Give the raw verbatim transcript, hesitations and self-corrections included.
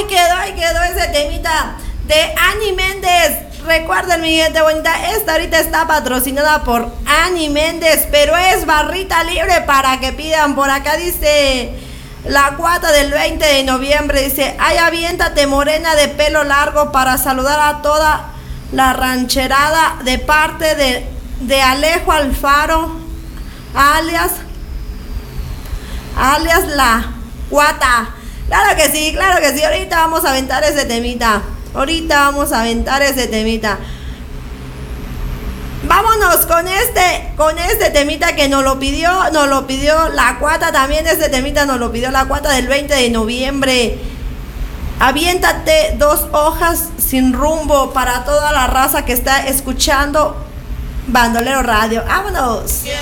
Ahí quedó, ahí quedó ese temita de Ani Méndez. Recuerden, mi gente bonita, esta ahorita está patrocinada por Ani Méndez, pero es barrita libre para que pidan. Por acá dice la cuata del veinte de noviembre, dice: ay, aviéntate morena de pelo largo para saludar a toda la rancherada de parte de, de Alejo Alfaro, alias, alias la cuata. Claro que sí, claro que sí, ahorita vamos a aventar ese temita. Ahorita vamos a aventar ese temita. Vámonos con este, con este temita que nos lo pidió, nos lo pidió la cuata también. Este temita nos lo pidió la cuata del veinte de noviembre. Aviéntate dos hojas sin rumbo para toda la raza que está escuchando Bandolero Radio. ¡Vámonos! Yeah.